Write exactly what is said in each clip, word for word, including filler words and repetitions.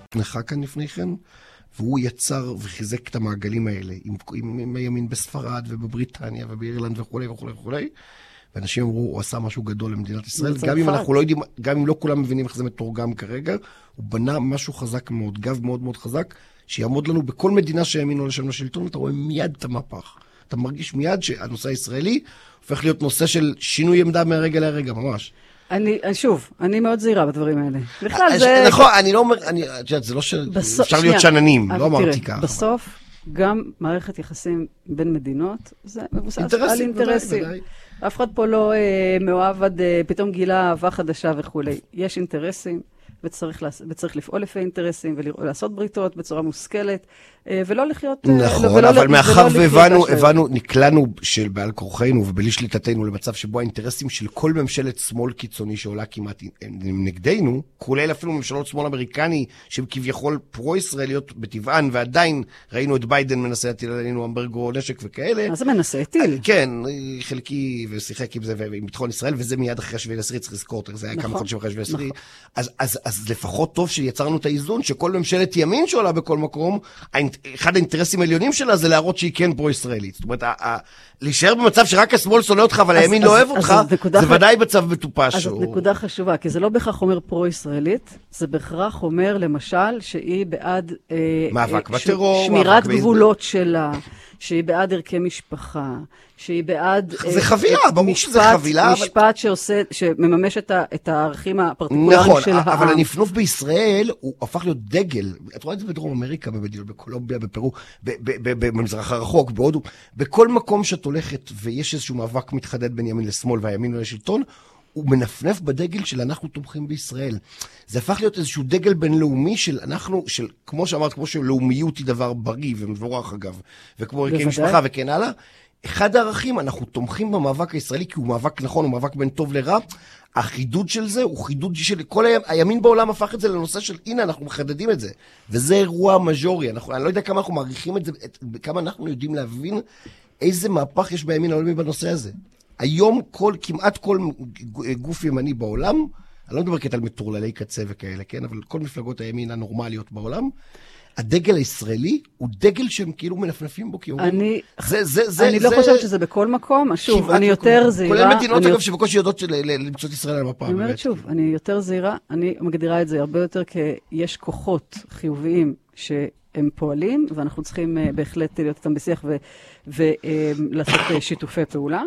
נחה כאן לפני כן, והוא יצר וחיזק את המעגלים האלה, עם, עם, עם הימין בספרד ובבריטניה ובאירלנד וכו' וכו' וכו'. ואנשים אמרו, הוא עשה משהו גדול למדינת ישראל, גם אם אנחנו לא יודעים, גם אם לא כולם מבינים איך זה מתורגם כרגע, הוא בנה משהו חזק מאוד, גב מאוד מאוד חזק, שיעמוד לנו בכל מדינה שהאמינו לשם לשלטון, אתה רואה מיד את המהפך. אתה מרגיש מיד שהנושא הישראלי הופך להיות נושא של שינוי עמדה מהרגע להרגע, ממש. אני, שוב, אני מאוד זהירה בדברים האלה. בכלל זה... נכון, אני לא אומר, זה לא שאפשר להיות שננים, לא אמרתי ככה. בסוף, גם מערכת יחסים בין מדינות, זה מבוסס על אינטרסים. אף אחד פה לא מאוהב עד פתאום גילה אהבה חדשה וכו'. יש אינטרסים, וצריך, וצריך לפעול לפי אינטרסים, ולעשות בריתות בצורה מושכלת, ולא לחיות... נכון, ולא, אבל מאחר והבנו, הבנו, נקלענו של בעל כורחנו ובלי שליטתנו למצב שבו האינטרסים של כל ממשלת שמאל קיצוני שעולה כמעט נגדנו, כולל אפילו ממשלות שמאל אמריקני, שהן כביכול פרו-ישראליות בטבען, ועדיין ראינו את ביידן מנסה להטיל עלינו אמברגו נשק וכאלה. מה זה מנסה? הטיל. כן, חלקי ושיחק עם זה ועם ביטחון ישראל, וזה מיד אחרי השביעי לעשירי, צריך לזכור, זה היה כמה חודשים אחרי השביעי לעשירי. אז, אז, אז לפחות טוב שיצרנו את האיזון, שכל ממשלת ימין שעולה בכל מקום, אחד האינטרסים העליונים שלה זה להראות שהיא כן פרו-ישראלית. זאת אומרת, להישאר במצב שרק השמאל שונא אותך, אבל הימין לא אוהב אותך, זה ודאי מצב מטופש. אז זאת נקודה חשובה, כי זה לא בהכרח אומר פרו-ישראלית, זה בהכרח אומר, למשל, שהיא בעד... מאבק בטרור. שמירת גבולות שלה, שהיא בעד ערכי משפחה, שהיא בעד... זה חבילה, ברור שזה חבילה. משפט שעושה, שמממש את הערכים הפרטיקולריים של העם. נכון, אבל הנפנוף בישראל הוא הפך להיות דגל. את רואה את זה בדרום אמריקה, בקולומביה, בפרו, במזרח הרחוק, בהודו. בכל מקום שאת הולכת ויש איזשהו מאבק מתחדד בין ימין לשמאל והימין לשלטון, הוא מנפנף בדגל של אנחנו תומכים בישראל. זה הפך להיות איזשהו דגל בינלאומי של אנחנו, של, כמו שאמרת, כמו שלאומיות היא דבר בריא ומבורך אגב, וכמו ערכי משפחה וכן הלאה, אחד הערכים, אנחנו תומכים במאבק הישראלי, כי הוא מאבק נכון, הוא מאבק בין טוב לרע. החידוד של זה הוא חידוד של כל הימין בעולם הפך את זה לנושא של, הנה, אנחנו מחדדים את זה. וזה אירוע מז'ורי. אנחנו, אני לא יודע כמה אנחנו מעריכים את זה, כמה אנחנו יודעים להבין איזה מהפך יש בימין העולמי בנושא הזה. היום כל, כמעט כל גוף ימני בעולם, אני לא מדבר כעת על מטורללי קצה וכאלה, כן? אבל כל מפלגות הימין הנורמליות בעולם, הדגל הישראלי הוא דגל שהם כאילו מנפנפים בו, כי אומרים, אני, זה, זה, זה, אני זה, לא חושבת שזה בכל מקום, שוב, אני יותר זהירה. כולל מדינות, אגב, שבקושי יודעות למצוא את ישראל על המפה. אני אומרת שוב, אני יותר זהירה, אני מגדירה את זה הרבה יותר כי יש כוחות חיוביים שהם פועלים, ואנחנו צריכים בהחלט להיות איתם בשיח ולעשות שיתופי פעולה.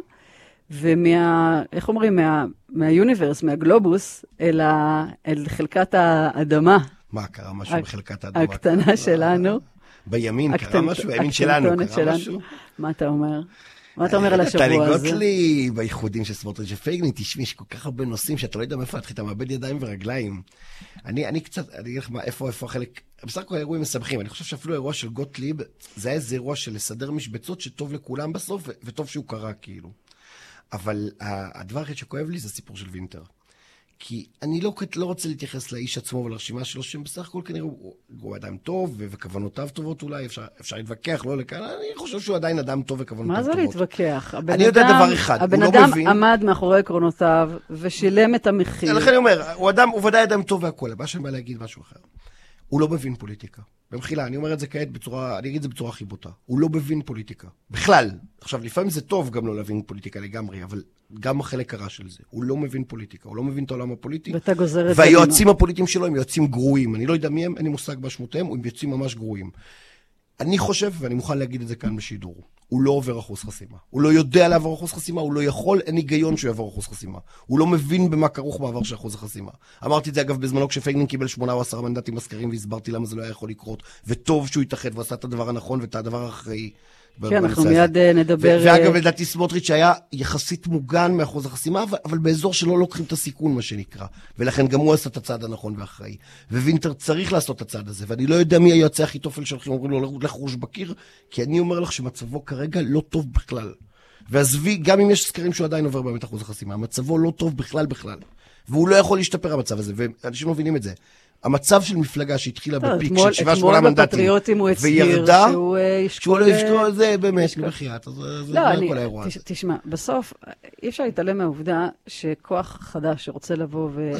ומה, איך אומרים, מה, מהיוניברס, מהגלובוס, אל, ה, אל חלקת האדמה. מה, קרה משהו בחלקת האדמה? הקטנה שלנו. בימין קרה משהו, בימין שלנו קרה משהו. מה אתה אומר? מה אתה אומר על השבוע הזה? טלי גוטליב, בייחודים של סמוטריץ' ופייגלין, תשמעי, יש כל כך הרבה נושאים שאתה לא יודע מאיפה להתחיל, אתה מאבד ידיים ורגליים. אני, אני קצת, אני אגיד לך מה, איפה, איפה החלק, בסך הכל האירועים מסבכים, אני חושב שאפילו האירוע של גוטליב, זה היה איזה אירוע של לסדר משבצות שטוב לכולם בסוף, וטוב שהוא קרה כאילו. אבל הדבר הכי שכואב לי זה הסיפור של וינטר. כי אני לא, לא רוצה להתייחס לאיש עצמו ולרשימה שלו, שבסך הכל כנראה הוא, הוא אדם טוב, וכוונותיו טובות אולי, אפשר, אפשר להתווכח, לא לכאן, אני חושב שהוא עדיין אדם טוב וכוונותיו טובות. מה זה להתווכח? אני יודע דבר אחד, הבן הוא לא אדם מבין... עמד מאחורי עקרונותיו, ושילם את המחיר. לכן אני אומר, הוא אדם, הוא ודאי אדם טוב והכל, הבא שאני בא להגיד משהו אחר. הוא לא מבין פוליטיקה. במחילה, אני אומר את זה כעת בצורה, אני אגיד את זה בצורה הכי בוטה. הוא לא מבין פוליטיקה. בכלל. עכשיו, לפעמים זה טוב גם לא להבין פוליטיקה לגמרי, אבל גם החלק הרע של זה. הוא לא מבין פוליטיקה, הוא לא מבין את העולם הפוליטי. ואתה גוזר את זה. והיועצים הפוליטיים שלו הם יועצים גרועים. אני לא יודע מי הם, אין לי מושג בשמותיהם, הם יועצים ממש גרועים. אני חושב, ואני מוכן להגיד את זה כאן בשידור, הוא לא עובר אחוז חסימה. הוא לא יודע לעבור אחוז חסימה, הוא לא יכול, אין היגיון שהוא יעבור אחוז חסימה. הוא לא מבין במה כרוך מעבר של אחוז החסימה. אמרתי את זה אגב בזמנו כשפייגלין קיבל שמונה או עשרה מנדטים מסקרים, והסברתי למה זה לא היה יכול לקרות, וטוב שהוא יתאחד ועשה את הדבר הנכון ואת הדבר האחראי. כן, אנחנו מיד נדבר... ואגב, לדעתי סמוטריץ' היה יחסית מוגן מאחוז החסימה, אבל באזור שלא לוקחים את הסיכון, מה שנקרא. ולכן גם הוא עשה את הצעד הנכון ואחראי. ווינטר צריך לעשות את הצעד הזה, ואני לא יודע מי היועצי אחיתופל שהולכים, אומרים לו לחרוש בקיר, כי אני אומר לך שמצבו כרגע לא טוב בכלל. ועזבי, גם אם יש סקרים שהוא עדיין עובר באמת אחוז החסימה, מצבו לא טוב בכלל בכלל. והוא לא יכול להשתפר המצב הזה, ואנשים מבינים את זה. המצב של מפלגה שהתחילה בפיק של שבעה שמונה מנדטים, וירדה, שהוא לא ישקול, זה באמת, מבחיית, אז זה לא כל האירוע הזה. תשמע, בסוף, אי אפשר להתעלם מהעובדה שכוח חדש שרוצה לבוא